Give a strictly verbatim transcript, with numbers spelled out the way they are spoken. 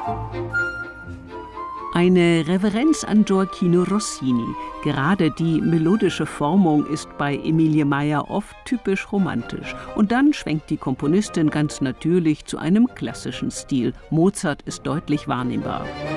Eine Reverenz an Gioachino Rossini. Gerade die melodische Formung ist bei Emilie Meyer oft typisch romantisch. Und dann schwenkt die Komponistin ganz natürlich zu einem klassischen Stil. Mozart ist deutlich wahrnehmbar.